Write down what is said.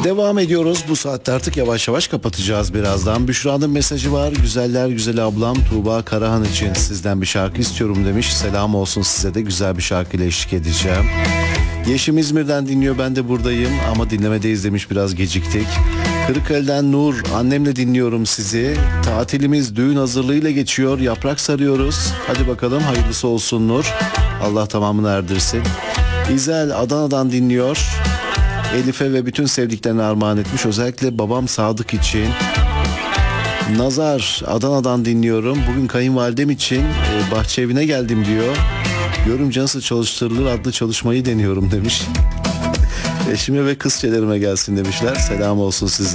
Devam ediyoruz. Bu saatte artık yavaş yavaş kapatacağız birazdan. Büşra'nın mesajı var. Güzeller güzeli ablam Tuğba Karahan için sizden bir şarkı istiyorum demiş. Selam olsun size de, güzel bir şarkıyla eşlik edeceğim. Yeşim İzmir'den dinliyor, ben de buradayım ama dinlemedeyiz demiş, biraz geciktik. Kırıkkale'den Nur, annemle dinliyorum sizi. Tatilimiz düğün hazırlığıyla geçiyor, yaprak sarıyoruz. Hadi bakalım hayırlısı olsun Nur. Allah tamamını erdirsin. İzel Adana'dan dinliyor. Elif'e ve bütün sevdiklerine armağan etmiş. Özellikle babam Sadık için. Nazar Adana'dan dinliyorum. Bugün kayınvalidem için bahçe evine geldim diyor. Görümce nasıl çalıştırılır adlı çalışmayı deniyorum demiş. Eşime ve kız çelerime gelsin demişler. Selam olsun size.